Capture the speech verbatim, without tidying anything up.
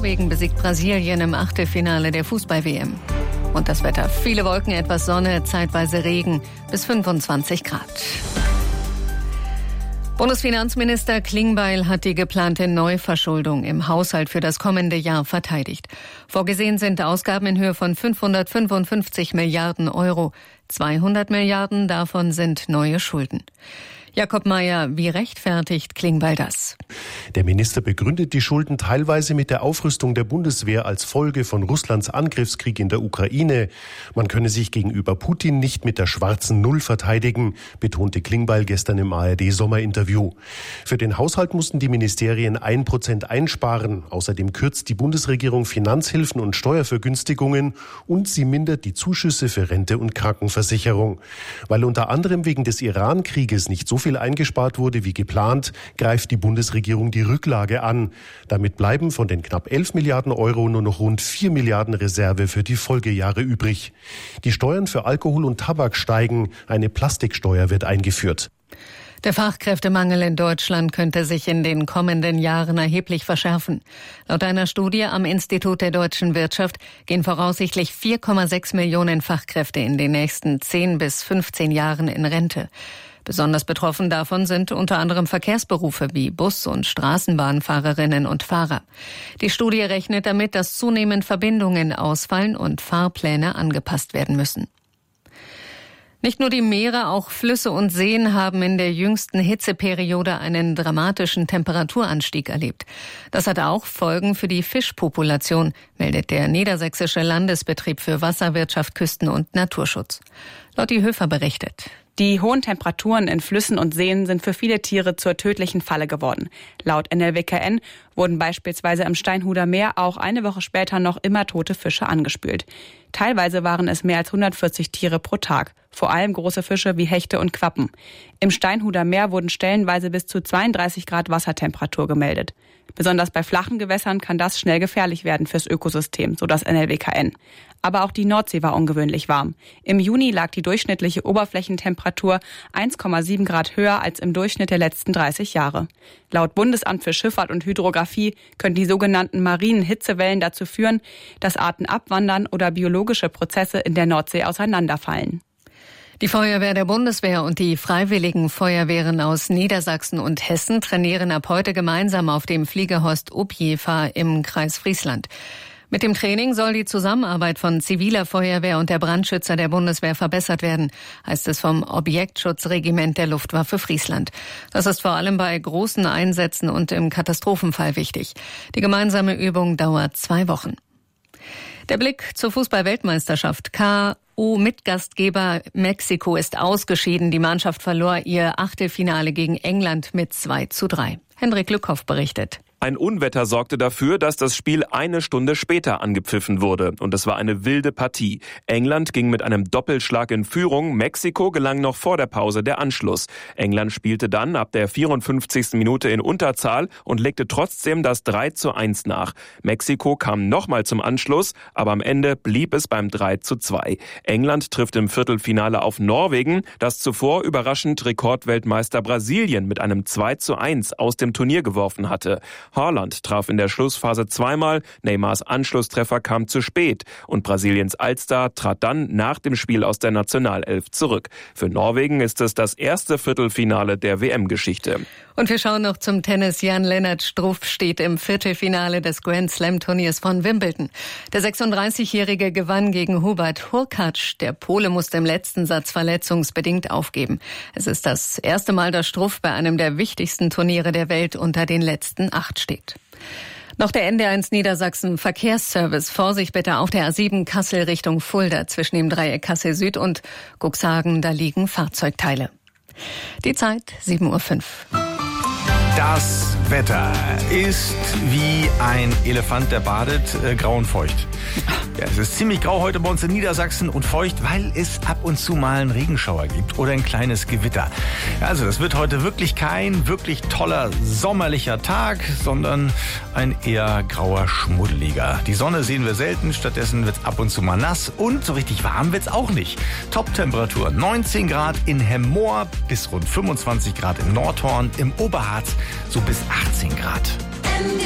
Norwegen besiegt Brasilien im Achtelfinale der Fußball-W M. Und das Wetter: viele Wolken, etwas Sonne, zeitweise Regen, bis fünfundzwanzig Grad. Bundesfinanzminister Klingbeil hat die geplante Neuverschuldung im Haushalt für das kommende Jahr verteidigt. Vorgesehen sind Ausgaben in Höhe von fünfhundertfünfundfünfzig Milliarden Euro. zweihundert Milliarden davon sind neue Schulden. Jakob Mayer, wie rechtfertigt Klingbeil das? Der Minister begründet die Schulden teilweise mit der Aufrüstung der Bundeswehr als Folge von Russlands Angriffskrieg in der Ukraine. Man könne sich gegenüber Putin nicht mit der schwarzen Null verteidigen, betonte Klingbeil gestern im A R D-Sommerinterview. Für den Haushalt mussten die Ministerien ein Prozent einsparen. Außerdem kürzt die Bundesregierung Finanzhilfen und Steuervergünstigungen und sie mindert die Zuschüsse für Rente und Krankenversicherung. Weil unter anderem wegen des Iran-Krieges nicht so viel eingespart wurde wie geplant, greift die Bundesregierung die Rücklage an. Damit bleiben von den knapp elf Milliarden Euro nur noch rund vier Milliarden Reserve für die Folgejahre übrig. Die Steuern für Alkohol und Tabak steigen. Eine Plastiksteuer wird eingeführt. Der Fachkräftemangel in Deutschland könnte sich in den kommenden Jahren erheblich verschärfen. Laut einer Studie am Institut der deutschen Wirtschaft gehen voraussichtlich vier Komma sechs Millionen Fachkräfte in den nächsten zehn bis fünfzehn Jahren in Rente. Besonders betroffen davon sind unter anderem Verkehrsberufe wie Bus- und Straßenbahnfahrerinnen und Fahrer. Die Studie rechnet damit, dass zunehmend Verbindungen ausfallen und Fahrpläne angepasst werden müssen. Nicht nur die Meere, auch Flüsse und Seen haben in der jüngsten Hitzeperiode einen dramatischen Temperaturanstieg erlebt. Das hat auch Folgen für die Fischpopulation, meldet der Niedersächsische Landesbetrieb für Wasserwirtschaft, Küsten- und Naturschutz. Lotti Höfer berichtet. Die hohen Temperaturen in Flüssen und Seen sind für viele Tiere zur tödlichen Falle geworden. Laut N L W K N wurden beispielsweise im Steinhuder Meer auch eine Woche später noch immer tote Fische angespült. Teilweise waren es mehr als hundertvierzig Tiere pro Tag, vor allem große Fische wie Hechte und Quappen. Im Steinhuder Meer wurden stellenweise bis zu zweiunddreißig Grad Wassertemperatur gemeldet. Besonders bei flachen Gewässern kann das schnell gefährlich werden fürs Ökosystem, so das N L W K N. Aber auch die Nordsee war ungewöhnlich warm. Im Juni lag die durchschnittliche Oberflächentemperatur eins Komma sieben Grad höher als im Durchschnitt der letzten dreißig Jahre. Laut Bundesamt für Schifffahrt und Hydrographie können die sogenannten marinen Hitzewellen dazu führen, dass Arten abwandern oder biologische Prozesse in der Nordsee auseinanderfallen. Die Feuerwehr der Bundeswehr und die Freiwilligen Feuerwehren aus Niedersachsen und Hessen trainieren ab heute gemeinsam auf dem Fliegerhorst Objeva im Kreis Friesland. Mit dem Training soll die Zusammenarbeit von ziviler Feuerwehr und der Brandschützer der Bundeswehr verbessert werden, heißt es vom Objektschutzregiment der Luftwaffe Friesland. Das ist vor allem bei großen Einsätzen und im Katastrophenfall wichtig. Die gemeinsame Übung dauert zwei Wochen. Der Blick zur Fußball-Weltmeisterschaft. K O-Mitgastgeber Mexiko ist ausgeschieden. Die Mannschaft verlor ihr Achtelfinale gegen England mit zwei zu drei. Hendrik Lückhoff berichtet. Ein Unwetter sorgte dafür, dass das Spiel eine Stunde später angepfiffen wurde. Und es war eine wilde Partie. England ging mit einem Doppelschlag in Führung. Mexiko gelang noch vor der Pause der Anschluss. England spielte dann ab der vierundfünfzigsten Minute in Unterzahl und legte trotzdem das drei zu eins nach. Mexiko kam nochmal zum Anschluss, aber am Ende blieb es beim drei zu zwei. England trifft im Viertelfinale auf Norwegen, das zuvor überraschend Rekordweltmeister Brasilien mit einem zwei zu eins aus dem Turnier geworfen hatte. Haaland traf in der Schlussphase zweimal, Neymars Anschlusstreffer kam zu spät und Brasiliens Allstar trat dann nach dem Spiel aus der Nationalelf zurück. Für Norwegen ist es das erste Viertelfinale der W M-Geschichte. Und wir schauen noch zum Tennis. Jan-Lennart Struff steht im Viertelfinale des Grand Slam-Turniers von Wimbledon. Der sechsunddreißigjährige gewann gegen Hubert Hurkacz. Der Pole musste im letzten Satz verletzungsbedingt aufgeben. Es ist das erste Mal, dass Struff bei einem der wichtigsten Turniere der Welt unter den letzten acht steht. Noch der N D eins Niedersachsen Verkehrsservice. Vorsicht bitte auf der A sieben Kassel Richtung Fulda zwischen dem Dreieck Kassel Süd und Cuxhagen. Da liegen Fahrzeugteile. Die Zeit sieben Uhr fünf. Das Wetter ist wie ein Elefant, der badet, äh, grau und feucht. Ja, es ist ziemlich grau heute bei uns in Niedersachsen und feucht, weil es ab und zu mal einen Regenschauer gibt oder ein kleines Gewitter. Also das wird heute wirklich kein wirklich toller sommerlicher Tag, sondern ein eher grauer, schmuddeliger. Die Sonne sehen wir selten, stattdessen wird es ab und zu mal nass und so richtig warm wird es auch nicht. Top-Temperatur neunzehn Grad in Hemmoor bis rund fünfundzwanzig Grad im Nordhorn, im Oberharz so bis achtzehn Grad.